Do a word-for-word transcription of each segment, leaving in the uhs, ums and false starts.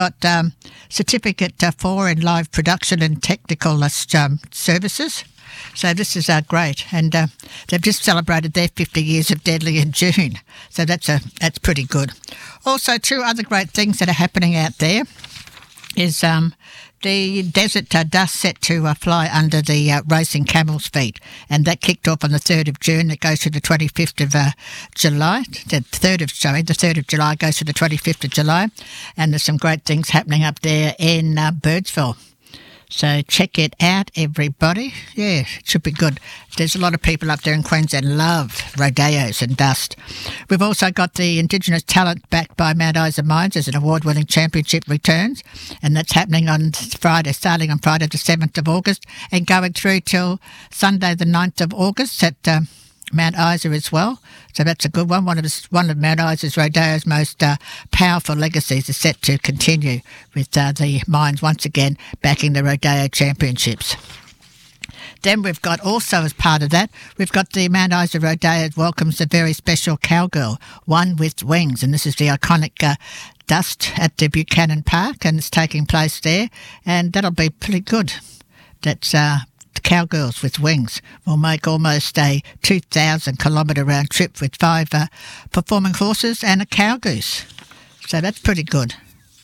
got um, certificate uh, four in live production and technical uh, um, services. So this is uh, great, and uh, they've just celebrated their fifty years of Deadly in June. So that's a that's pretty good. Also, two other great things that are happening out there is um, the Desert uh, Dust set to uh, fly under the uh, Racing Camel's Feet, and that kicked off on the third of June. It goes to the twenty-fifth of uh, July. The third of sorry, the third of July goes to the twenty-fifth of July, and there's some great things happening up there in uh, Birdsville. So check it out, everybody. Yeah, it should be good. There's a lot of people up there in Queensland love rodeos and dust. We've also got the Indigenous talent backed by Mount Isa Mines as an award-winning championship returns, and that's happening on Friday, starting on Friday the seventh of August and going through till Sunday the ninth of August at um, Mount Isa as well. So that's a good one. One of the, one of Mount Isa's rodeo's most uh, powerful legacies is set to continue with uh, the mines once again backing the rodeo championships. Then we've got also as part of that, we've got the Mount Isa Rodeo welcomes a very special cowgirl, One with Wings, and this is the iconic uh, dust at the Buchanan Park, and it's taking place there, and that'll be pretty good. That's uh, Cowgirls with Wings will make almost a two thousand kilometre round trip with five uh, performing horses and a cow goose. So that's pretty good.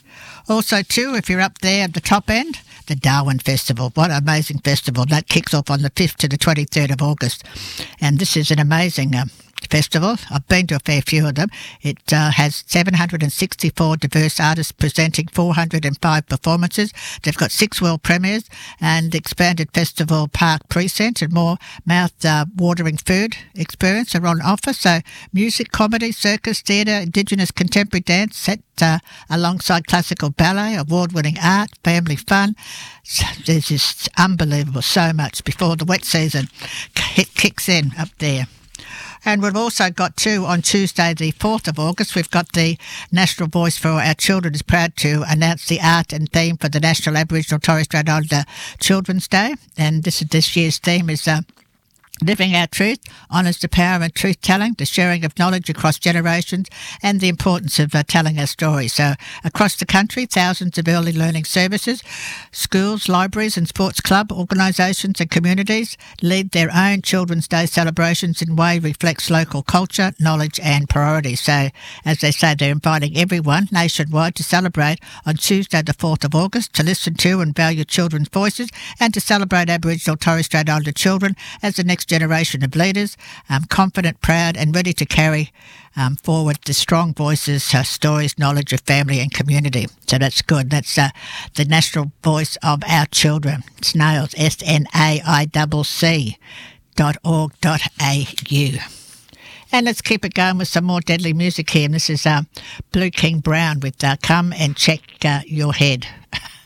Also, too, if you're up there at the top end, the Darwin Festival. What an amazing festival. That kicks off on the fifth to the twenty-third of August. And this is an amazing um, festival. I've been to a fair few of them. It uh, has seven hundred sixty-four diverse artists presenting four hundred five performances. They've got six world premieres and expanded festival park precinct and more mouth-watering uh, food experience are on offer. So music, comedy, circus, theatre, Indigenous contemporary dance set uh, alongside classical ballet, award-winning art, family fun. So there's just unbelievable, so much before the wet season hit, kicks in up there. And we've also got, too, on Tuesday the fourth of August, we've got the National Voice for Our Children is proud to announce the art and theme for the National Aboriginal Torres Strait Islander Children's Day. And this is this year's theme is uh, Living Our Truth, honours the power of truth-telling, the sharing of knowledge across generations, and the importance of uh, telling our stories. So across the country, thousands of early learning services, schools, libraries and sports club organisations and communities lead their own Children's Day celebrations in a way reflects local culture, knowledge and priorities. So, as they say, they're inviting everyone nationwide to celebrate on Tuesday the fourth of August to listen to and value children's voices and to celebrate Aboriginal Torres Strait Islander children as the next generation of leaders, um, confident, proud and ready to carry um, forward the strong voices, uh, stories, knowledge of family and community. So that's good. That's uh, the National Voice of Our Children. It's SNAILS, S N A I C C dot org dot A U. And let's keep it going with some more deadly music here. And this is uh, Blue King Brown with uh, Come and Check uh, Your Head.